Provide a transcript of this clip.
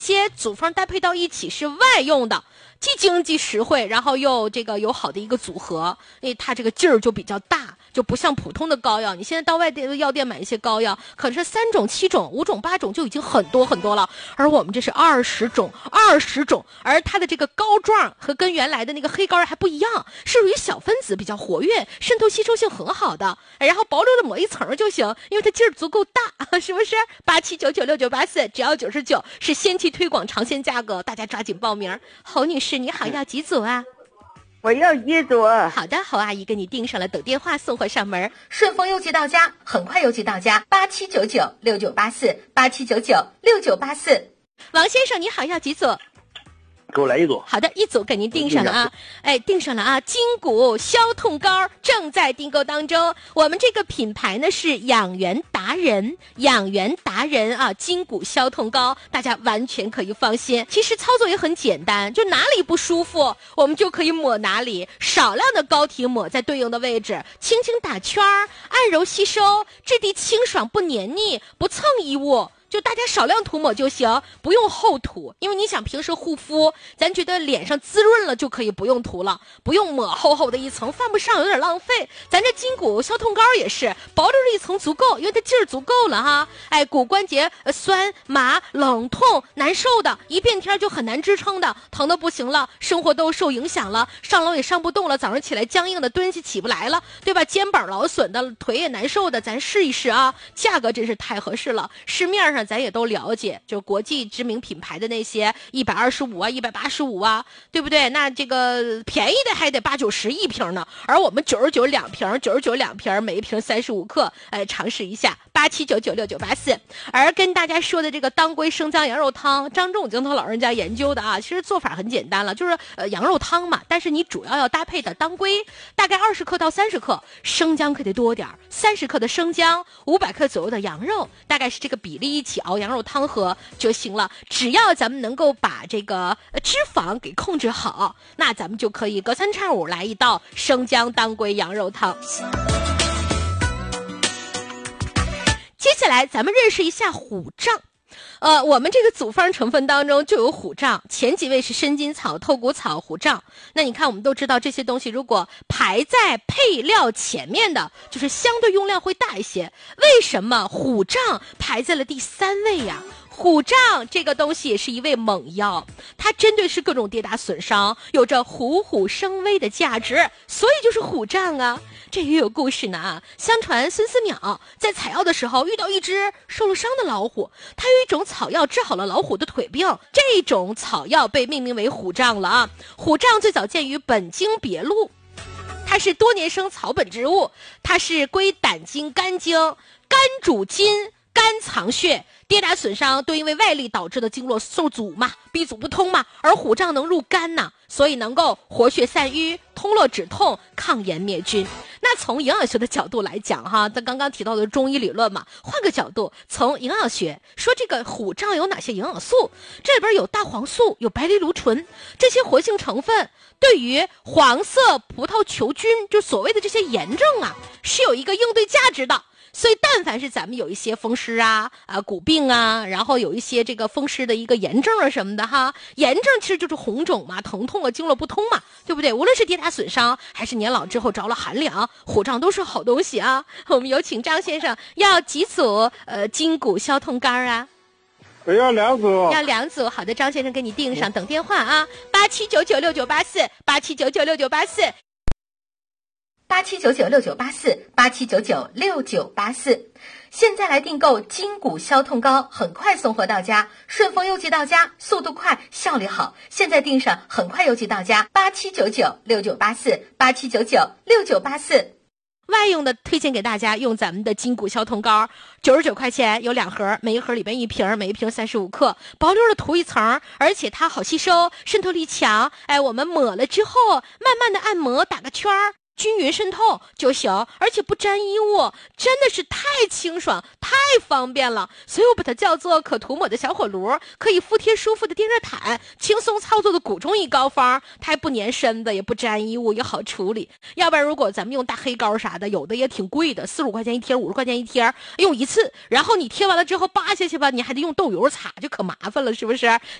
些组方搭配到一起是外用的，既经济实惠，然后又这个有好的一个组合，因为它这个劲儿就比较大，就不像普通的膏药。你现在到外店药店买一些膏药，可是3种、7种、5种、8种就已经很多很多了，而我们这是20种，而它的这个膏状和跟原来的那个黑膏还不一样，是属于小分子比较活跃，渗透吸收性很好的，然后薄溜的抹一层就行，因为它劲儿足够大，是不是？87996984只要99，是先期推广尝鲜价格，大家抓紧报名。侯女士，你好，要几组啊？ 我要1组。 好的，侯阿姨给你订上了，等电话送货上门，顺丰邮寄到家，很快邮寄到家。87996984，87996984。王先生你好，要几组？ 给我来1组。 好的，1组给您订上了啊！哎，订上了啊！筋骨消痛膏正在订购当中。我们这个品牌呢是养元达人啊，筋骨消痛膏，大家完全可以放心。其实操作也很简单，就哪里不舒服，我们就可以抹哪里，少量的膏体抹在对应的位置，轻轻打圈儿，按揉吸收，质地清爽不黏腻，不蹭衣物。就大家少量涂抹就行，不用厚涂，因为你想平时护肤，咱觉得脸上滋润了就可以不用涂了，不用抹厚厚的一层，犯不上有点浪费。咱这筋骨消痛膏也是薄溜的一层足够，因为它劲儿足够了哈。哎，骨关节酸麻冷痛难受的，一变天就很难支撑的，疼的不行了，生活都受影响了，上楼也上不动了，早上起来僵硬的蹲下起不来了，对吧？肩膀劳损的，腿也难受的，咱试一试啊，价格真是太合适了，市面上咱也都了解，就国际知名品牌的那些125啊、185啊，对不对？那这个便宜的还得80-90一瓶呢，而我们99两瓶，每一瓶35克，尝试一下87996984。而跟大家说的这个当归生姜羊肉汤，张仲景他老人家研究的啊，其实做法很简单了，就是羊肉汤嘛，但是你主要搭配的当归大概20克到30克，生姜可得多点，30克的生姜，500克左右的羊肉，大概是这个比例一起熬羊肉汤喝就行了。只要咱们能够把这个脂肪给控制好，那咱们就可以隔3差5来一道生姜当归羊肉汤。接下来咱们认识一下虎杖。我们这个组方成分当中就有虎杖，前几位是参筋草、透骨草、虎杖。那你看我们都知道这些东西如果排在配料前面的，就是相对用量会大一些。为什么虎杖排在了第3位呀？虎杖这个东西也是一味猛药，它针对是各种跌打损伤，有着虎虎生威的价值，所以就是虎杖啊。这也有故事呢啊！相传孙思邈在采药的时候遇到一只受了伤的老虎，他有一种草药治好了老虎的腿病，这种草药被命名为虎杖了啊。虎杖最早见于本经别录，它是多年生草本植物，它是归胆经、肝经，肝主筋，肝藏血，跌打损伤都因为外力导致的经络受阻嘛，闭阻不通嘛，而虎杖能入肝呐，所以能够活血散瘀、通络止痛、抗炎灭菌。那从营养学的角度来讲哈，咱刚刚提到的中医理论嘛，换个角度，从营养学说这个虎杖有哪些营养素？这里边有大黄素，有白藜芦醇，这些活性成分对于黄色葡萄球菌，就所谓的这些炎症啊，是有一个应对价值的。所以但凡是咱们有一些风湿啊骨病啊，然后有一些这个风湿的一个炎症啊什么的哈，炎症其实就是红肿嘛，疼痛啊，经络不通嘛，对不对？无论是跌打损伤还是年老之后着了寒凉，虎杖都是好东西啊。我们有请张先生，要几组筋骨消痛膏啊？ 我要2组。 要2组。好的，张先生给你订上，等电话啊，87996984，87996984。87996984，87996984。现在来订购筋骨消痛膏，很快送货到家，顺丰邮寄到家，速度快，效率好。现在订上，很快邮寄到家。87996984，87996984。外用的推荐给大家用咱们的筋骨消痛膏，99块钱有2盒，每一盒里边1瓶，每一瓶35克，薄溜的涂一层，而且它好吸收，渗透力强。哎，我们抹了之后，慢慢的按摩，打个圈儿。 均匀渗透就行，而且不沾衣物，真的是太清爽太方便了，所以我把它叫做可涂抹的小火炉，可以服帖舒服的电热毯，轻松操作的古中医膏方，它还不粘身子，也不沾衣物，也好处理。要不然如果咱们用大黑膏啥的，有的也挺贵的，45块钱一贴，50块钱一贴，用一次，然后你贴完了之后扒下去吧，你还得用豆油擦，就可麻烦了，是不是？